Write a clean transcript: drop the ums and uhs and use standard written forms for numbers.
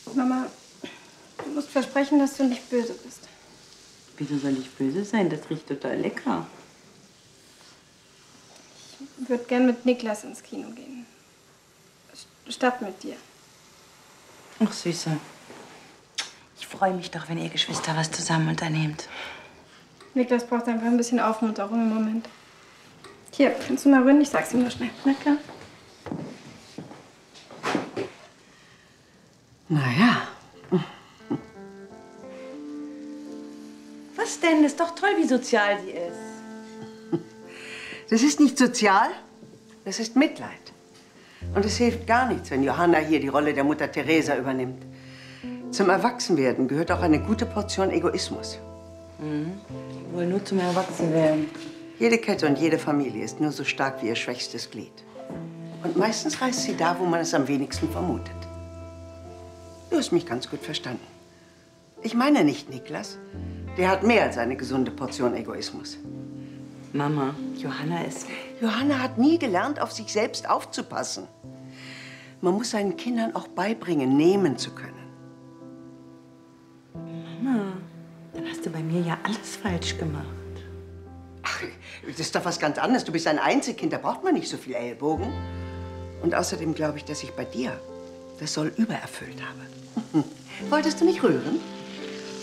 Mama, du musst versprechen, dass du nicht böse bist. Wieso soll ich böse sein? Das riecht total lecker. Ich würde gern mit Niklas ins Kino gehen. Statt mit dir. Ach, Süße. Ich freue mich doch, wenn ihr Geschwister was zusammen unternehmt. Niklas braucht einfach ein bisschen Aufmunterung im Moment. Hier, kannst du mal rühren? Ich sag's ihm nur schnell. Na klar. Naja. Was denn? Ist doch toll, wie sozial sie ist. Das ist nicht sozial, das ist Mitleid. Und es hilft gar nichts, wenn Johanna hier die Rolle der Mutter Teresa übernimmt. Zum Erwachsenwerden gehört auch eine gute Portion Egoismus. Wohl nur zum Erwachsenwerden. Jede Kette und jede Familie ist nur so stark wie ihr schwächstes Glied. Und meistens reißt sie da, wo man es am wenigsten vermutet. Du hast mich ganz gut verstanden. Ich meine nicht Niklas. Der hat mehr als eine gesunde Portion Egoismus. Mama, Johanna ist... Johanna hat nie gelernt, auf sich selbst aufzupassen. Man muss seinen Kindern auch beibringen, nehmen zu können. Mama, dann hast du bei mir ja alles falsch gemacht. Ach, das ist doch was ganz anderes. Du bist ein Einzelkind, da braucht man nicht so viel Ellbogen. Und außerdem glaube ich, dass ich bei dir das Soll übererfüllt habe. Wolltest du nicht rühren?